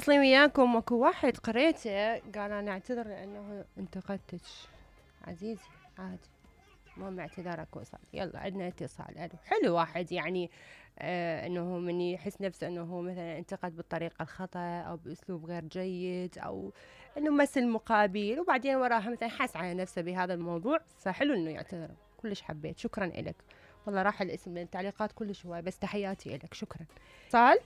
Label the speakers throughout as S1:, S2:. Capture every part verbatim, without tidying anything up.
S1: متواصلين وياكم. اكو واحد قريته قال انا اعتذر لانه انتقدتك. عزيزي عادي، مو اعتذارك وصل. يلا عندنا اتصال. الو، حلو واحد يعني آه انه من يحس نفسه انه هو مثلا انتقد بالطريقه الخطا او باسلوب غير جيد او انه مس المقابل وبعدين وراها مثلا حس على نفسه بهذا الموضوع، فحلو انه يعتذر. كلش حبيت، شكرا لك. والله راح الاسم من التعليقات كلش هواي، بس تحياتي لك، شكرا. صال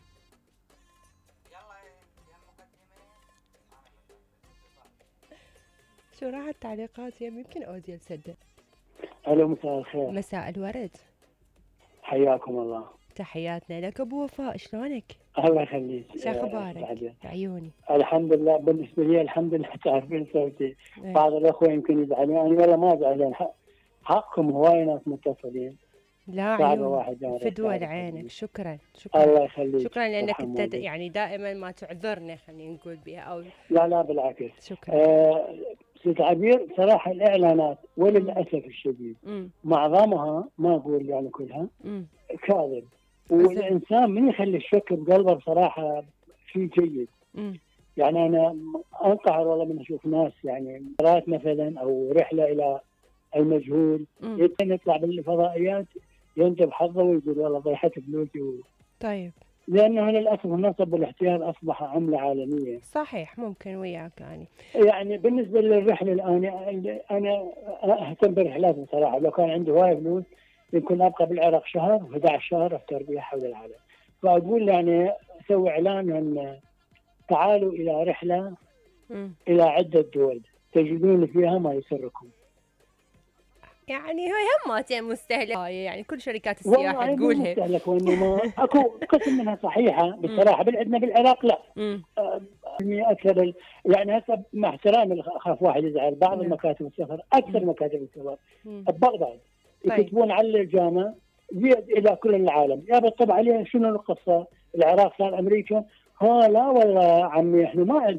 S1: شو راح التعليقات؟ يمكن اوديل سدد.
S2: الو، مساء الخير.
S1: مساء الورد،
S2: حياكم الله.
S1: تحياتنا لك ابو وفاء، شلونك؟
S2: الله يخليك.
S1: شو اخبارك؟ عيوني.
S2: الحمد لله. بالنسبه لي الحمد لله. تعرفين صوتي
S1: ايه.
S2: بعض الاخوه يمكن يزعلون، انا والله ما زعلان. حقكم هواي ناس متصلين.
S1: لا
S2: صعب
S1: عيوني،
S2: واحد
S1: فدوى عينك. شكرا شكرا.
S2: الله يخليك.
S1: شكرا لانك انت يعني دائما ما تعذرنا، خلينا نقول بها او
S2: لا لا بالعكس.
S1: شكرا.
S2: آه ست عبير، صراحه الاعلانات وللاسف الشديد
S1: مم.
S2: معظمها، ما اقول يعني كلها،
S1: مم.
S2: كاذب. والانسان من يخلي الشك بقلبه بصراحه شيء جيد.
S1: مم.
S2: يعني انا انقهر والله من اشوف ناس يعني مرات مثلا او رحله الى المجهول يطلع بالفضائيات ينجب حظه ويقول والله ضيعت فلوسي و...
S1: طيب.
S2: لانه للاسف النصب والاحتيال اصبح عمله عالميه.
S1: صحيح، ممكن وياك يعني.
S2: يعني بالنسبه للرحله الان، انا اهتم برحلات بصراحه. لو كان عندي هواي فلوس يمكن ابقى بالعراق شهر أحد عشر شهر افتر بها حول العالم. فاقول يعني اسوي اعلان ان تعالوا الى رحله
S1: مم.
S2: الى عده دول تجدون فيها ما يسركم.
S1: يعني هي هماتين مستهلكة، يعني كل شركات السياحة
S2: والله
S1: تقولها.
S2: مستهلك، وانما اكو قسم منها صحيحه بصراحه. بالعندنا بالعراق لا. آه اكثر ال... يعني هسه مع احترامي اخاف واحد يزعل، بعض
S1: مم.
S2: المكاتب السفر اكثر مم. مكاتب السفر ببغداد
S1: طيب.
S2: يكتبون على الجامعه الى كل العالم. يا بالطبع عليه شنو القصه؟ العراق صار امريكا؟ ها لا والله عمي احنا ما